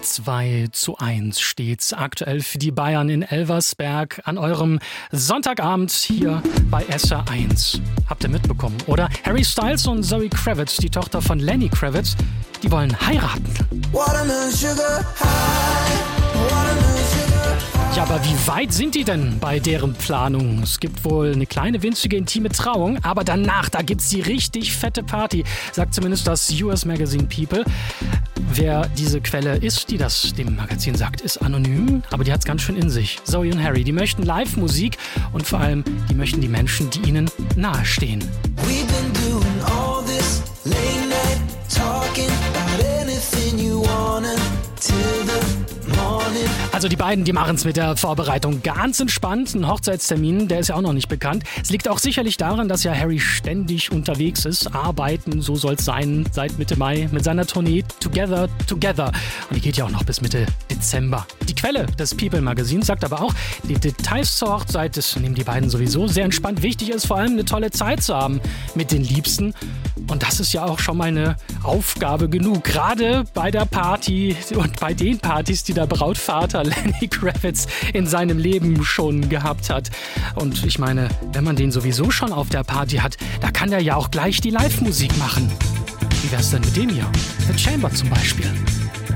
2:1 steht's aktuell für die Bayern in Elversberg an eurem Sonntagabend hier bei SR1. Habt ihr mitbekommen, oder? Harry Styles und Zoe Kravitz, die Tochter von Lenny Kravitz, die wollen heiraten. Ja, aber wie weit sind die denn bei deren Planung? Es gibt wohl eine kleine, winzige, intime Trauung, aber danach, da gibt's die richtig fette Party, sagt zumindest das US Magazine People. Wer diese Quelle ist, die das dem Magazin sagt, ist anonym, aber die hat's ganz schön in sich. Zoe und Harry, die möchten Live-Musik und vor allem, die möchten die Menschen, die ihnen nahestehen. We've been doing all this late night talking about anything you wanna till the morning. Also die beiden, die machen es mit der Vorbereitung ganz entspannt. Ein Hochzeitstermin, der ist ja auch noch nicht bekannt. Es liegt auch sicherlich daran, dass ja Harry ständig unterwegs ist. Arbeiten, so soll es sein, seit Mitte Mai mit seiner Tournee Together, Together. Und die geht ja auch noch bis Mitte Dezember. Die Quelle des People-Magazins sagt aber auch, die Details zur Hochzeit, das nehmen die beiden sowieso sehr entspannt. Wichtig ist vor allem, eine tolle Zeit zu haben mit den Liebsten. Und das ist ja auch schon mal eine Aufgabe genug. Gerade bei der Party und bei den Partys, die der Brautvater Lenny Kravitz in seinem Leben schon gehabt hat. Und ich meine, wenn man den sowieso schon auf der Party hat, da kann der ja auch gleich die Live-Musik machen. Wie wär's denn mit dem hier? The Chamber zum Beispiel.